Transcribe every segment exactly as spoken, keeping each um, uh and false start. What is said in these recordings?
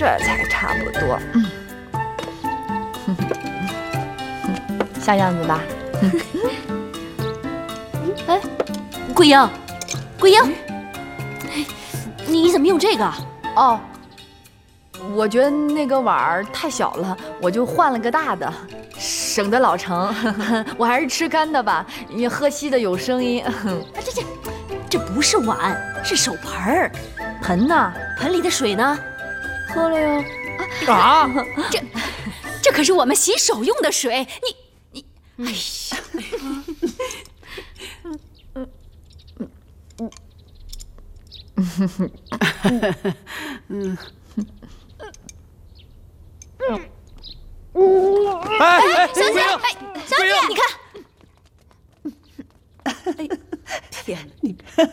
这才差不多。嗯，像样子吧？ 哎，桂英，桂英，你怎么用这个？ 哦，我觉得那个碗儿太小了，我就换了个大的，省得老盛。我还是吃干的吧，因为喝稀的有声音。 这这这不是碗，是手盆儿。 盆呢？ 盆里的水呢？ 喝了呀。 啊！ 这这可是我们洗手用的水，你你，哎呀！ 嗯。哎哎， 小姐，哎，小姐，你看， 哎，天哪，你看，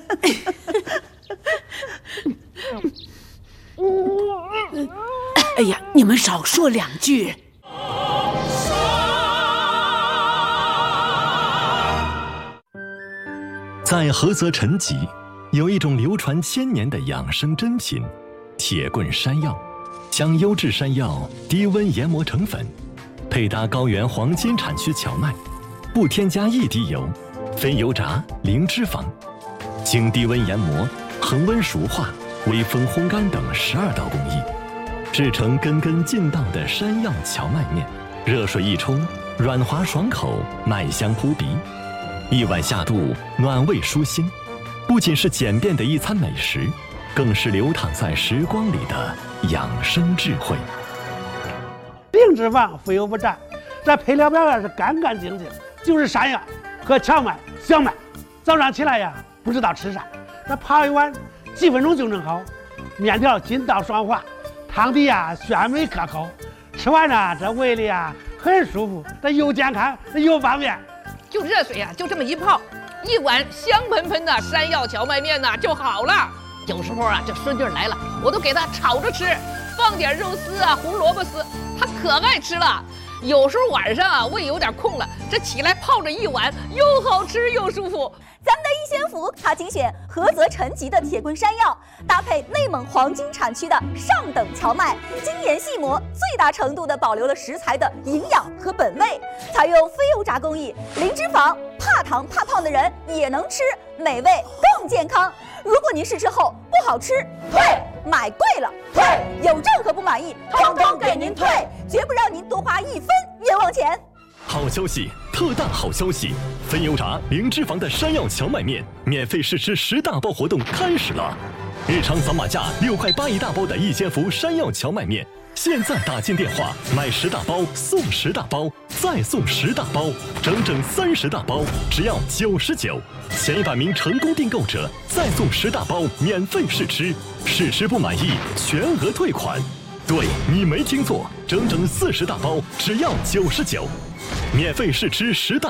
哎呀，你们少说两句。 在菏泽陈集，有一种流传千年的养生珍品——铁棍山药。将优质山药低温研磨成粉，配搭高原黄金产区荞麦，不添加一滴油，非油炸，零脂肪，经低温研磨、恒温熟化、微风烘干等十二道工艺，制成根根劲道的山药荞麦面。热水一冲，软滑爽口，麦香扑鼻，一碗下肚，暖胃舒心。不仅是简便的一餐美食，更是流淌在时光里的养生智慧。 零脂肪，非油不炸，这配料表也是干干净净，就是山药和荞麦、小麦。早上起来呀，不知道吃啥，这泡一碗，几分钟就能好。面条筋道爽滑，汤底呀鲜美可口。吃完呢，这胃里呀很舒服，这又健康又方便。 就热水呀，就这么一泡，一碗香喷喷的山药荞麦面呐就好了。有时候啊，这孙女来了，我都给她炒着吃，放点肉丝啊、胡萝卜丝，她可爱吃了。有时候晚上啊，胃有点空了，这起来泡着一碗，又好吃又舒服。 咱们的一仙府，它精选菏泽陈集的铁棍山药，搭配内蒙黄金产区的上等荞麦，精研细磨，最大程度地保留了食材的营养和本味。采用非油炸工艺，零脂肪，怕糖怕胖的人也能吃，美味更健康。如果您试吃后不好吃，退；买贵了退；有任何不满意，统统给您退，绝不让您多花一分冤枉钱。 好消息，特大好消息！非油炸、零脂肪的山药荞麦面免费试吃十大包活动开始了！日常扫码价六块八一大包的一千伏山药荞麦面，现在打进电话买十大包送十大包，再送十大包，整整三十大包，只要九十九。前一百名成功订购者再送十大包免费试吃，试吃不满意全额退款。对，你没听错，整整四十大包，只要九十九。免费试吃十大